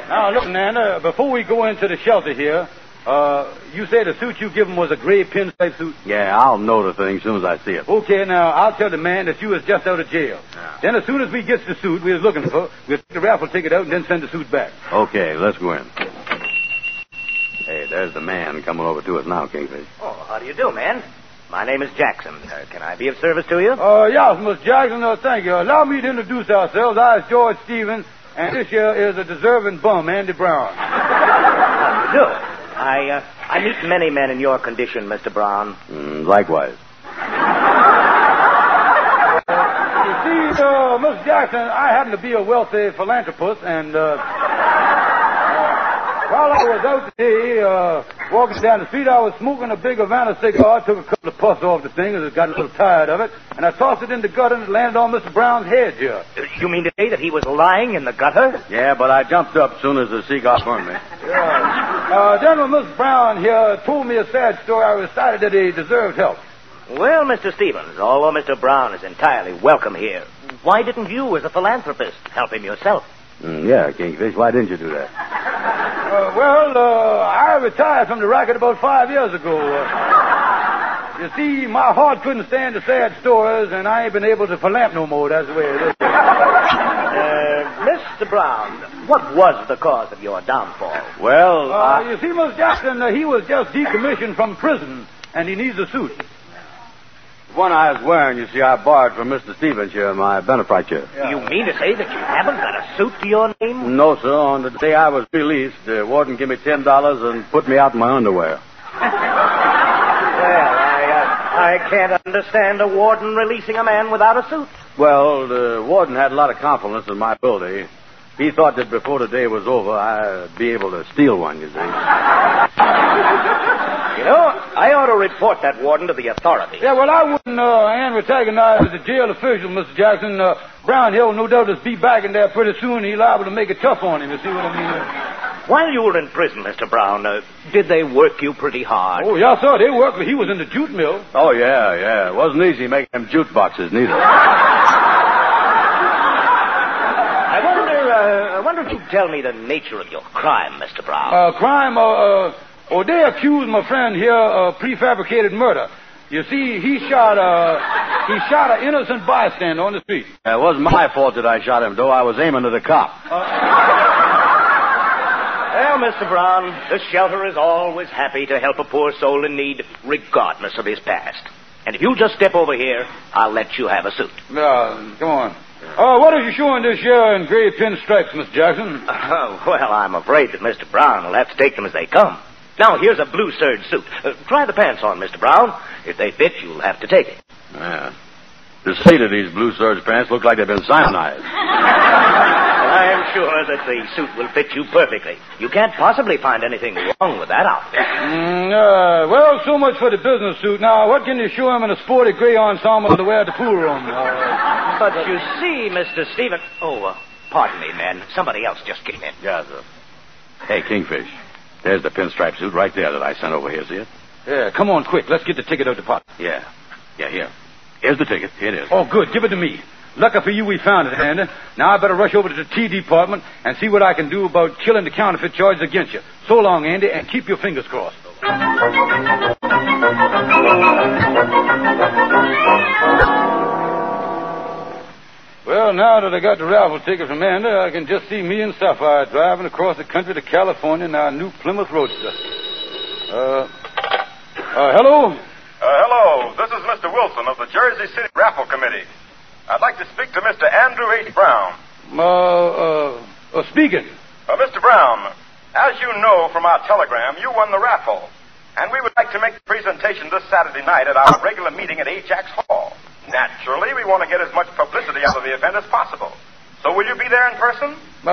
Now, look, Nana, before we go into the shelter here, you say the suit you give him was a gray pinstripe suit? Yeah, I'll know the thing as soon as I see it. Okay, now, I'll tell the man that you was just out of jail. Yeah. Then as soon as we gets the suit we was looking for, we'll take the raffle ticket out and then send the suit back. Okay, let's go in. Hey, there's the man coming over to us now, Kingfish. Oh, how do you do, man? My name is Jackson. Can I be of service to you? Yes, Miss Jackson, thank you. Allow me to introduce ourselves. I is George Stevens, and this here is a deserving bum, Andy Brown. How do you do? I meet many men in your condition, Mr. Brown. Likewise. You see, Miss Jackson, I happen to be a wealthy philanthropist, and while I was out today, walking down the street, I was smoking a big Havana cigar, took a couple of puffs off the thing, as I got a little tired of it, and I tossed it in the gutter and it landed on Mr. Brown's head here. You mean to say that he was lying in the gutter? Yeah, but I jumped up as soon as the cigar burned me. Yeah. Gentleman, Mr. Brown here told me a sad story. I recited that he deserved help. Well, Mr. Stevens, although Mr. Brown is entirely welcome here, why didn't you, as a philanthropist, help him yourself? Yeah, Kingfish, why didn't you do that? I retired from the racket about 5 years ago. You see, my heart couldn't stand the sad stories, and I ain't been able to philamp no more. That's the way it is. Mr. Brown, what was the cause of your downfall? Well, you see, Miss Jackson, he was just decommissioned from prison, and he needs a suit. the one I was wearing, you see, I borrowed from Mr. Stevens here, my benefactor. Yeah. You mean to say that you haven't got a suit to your name? No, sir. On the day I was released, the warden gave me $10 and put me out in my underwear. Well, I can't understand a warden releasing a man without a suit. Well, the warden had a lot of confidence in my ability. He thought that before the day was over, I'd be able to steal one, you see. You know, I ought to report that warden to the authorities. Yeah, well, I wouldn't antagonize the jail official, Mr. Jackson. Brown here will no doubt just be back in there pretty soon. He's liable to make it tough on him, you see what I mean? While you were in prison, Mr. Brown, did they work you pretty hard? Oh, yes, sir. They worked, but he was in the jute mill. Oh, yeah. It wasn't easy making them jute boxes, neither. I wonder if you'd tell me the nature of your crime, Mr. Brown. They accused my friend here of prefabricated murder. You see, he shot an innocent bystander on the street. It wasn't my fault that I shot him, though. I was aiming at a cop. Well, Mr. Brown, the shelter is always happy to help a poor soul in need, regardless of his past. And if you'll just step over here, I'll let you have a suit. Come on. What are you showing this year in gray pinstripes, Mr. Jackson? Well, I'm afraid that Mr. Brown will have to take them as they come. Now, here's a blue serge suit. Try the pants on, Mr. Brown. If they fit, you'll have to take it. Yeah. The seat of these blue serge pants look like they've been cyanized. I am sure that the suit will fit you perfectly. You can't possibly find anything wrong with that outfit. Well, so much for the business suit. Now, what can you show him in a sporty gray ensemble to wear at the pool room? But you see, Mr. Stevens... pardon me, man. Somebody else just came in. Yeah, sir. Hey, Kingfish. There's the pinstripe suit right there that I sent over here, see it? Yeah, come on, quick. Let's get the ticket out the pot. Yeah, here. Here's the ticket. Here it is. Oh, good. Give it to me. Lucky for you we found it, Andy. Now I better rush over to the tea department and see what I can do about killing the counterfeit charges against you. So long, Andy, and keep your fingers crossed. Well, now that I got the raffle ticket from Andy, I can just see me and Sapphire driving across the country to California in our new Plymouth Roadster. Hello? Hello. This is Mr. Wilson of the Jersey City Raffle Committee. I'd like to speak to Mr. Andrew H. Brown. Speaking. Mr. Brown, as you know from our telegram, you won the raffle. And we would like to make the presentation this Saturday night at our regular meeting at Ajax Hall. Naturally, we want to get as much publicity out of the event as possible. So will you be there in person?